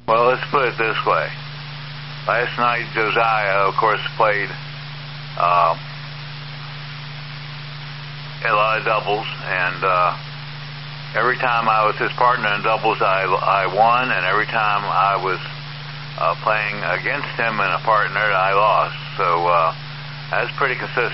Well, let's put it this way. Last night, Josiah, of course, played a lot of doubles, and every time I was his partner in doubles, I won, and every time I was playing against him in a partner, I lost. So that's pretty consistent.